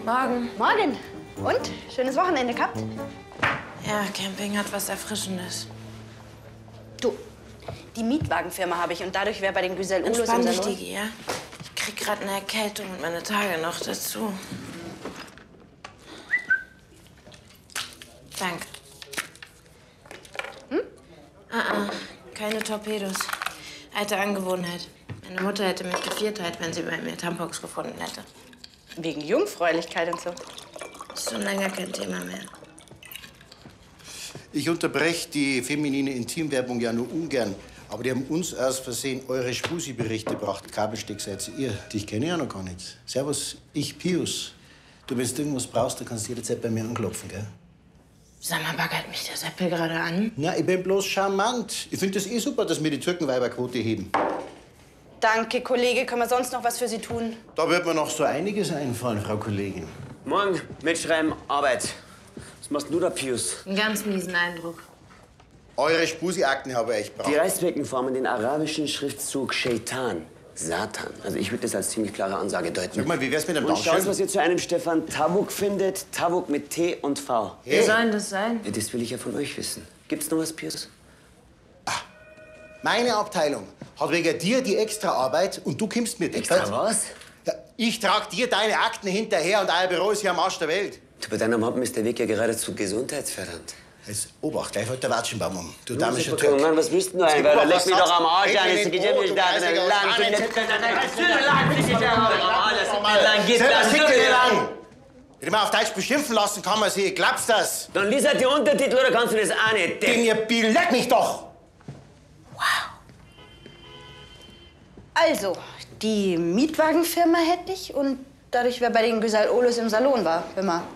Morgen. Morgen. Und? Schönes Wochenende gehabt? Ja, Camping hat was Erfrischendes. Du, die Mietwagenfirma habe ich und dadurch wäre bei den Güsel Ulos Entspann im dich, Salon... Digi, ja? Ich krieg gerade eine Erkältung und meine Tage noch dazu. Danke. Keine Torpedos. Alte Angewohnheit. Meine Mutter hätte mich gevierteilt, wenn sie bei mir Tampons gefunden hätte. Wegen Jungfräulichkeit und so. Ist schon länger kein Thema mehr. Ich unterbreche die feminine Intimwerbung ja nur ungern. Aber die haben uns aus Versehen eure Spusi-Berichte gebracht. Kabelsteck seid ihr. Dich kenne ich ja noch gar nicht. Servus, ich Pius. Du, wenn du irgendwas brauchst, dann kannst du jederzeit bei mir anklopfen, gell? Sag mal, baggert mich der Seppel gerade an? Na, ich bin bloß charmant. Ich finde das eh super, dass wir die Türkenweiberquote heben. Danke, Kollege. Können wir sonst noch was für Sie tun? Da wird mir noch so einiges einfallen, Frau Kollegin. Morgen, mitschreiben, Arbeit. Was machst denn du da, Pius? Einen ganz miesen Eindruck. Eure Spusi-Akten habe ich echt Die braucht. Reißbecken formen den arabischen Schriftzug Shaitan, Satan. Also ich würde das als ziemlich klare Ansage deuten. Sag mal, wie wär's mit einem Und schaut, Dankeschön? was ihr zu einem Stefan Tawuk findet. Tawuk mit T und V. Wie soll denn das sein? Ja, das will ich ja von euch wissen. Gibt's noch was, Pius? Meine Abteilung hat wegen dir die Extraarbeit und du kommst mit. Extra was? Ja, ich trag dir deine Akten hinterher und euer Büro ist hier am Arsch der Welt. Du, bei deinem Happen ist der Weg ja geradezu gesundheitsfördernd. Jetzt Obacht, gleich fällt der Watschenbaum um. Du Mann, damischer Türk. was willst du denn, Alter? Da leck mich doch am Arsch an. Jetzt geht ja nicht da. Lang. Wenn du mal auf Deutsch beschimpfen lassen kann man sie. Glaubst du das? Dann lies halt die Untertitel oder kannst du das auch nicht? Geh mir, Bill, leck mich doch! Also, die Mietwagenfirma hätte ich und dadurch wäre bei den Güsel Ulos im Salon war, wenn wir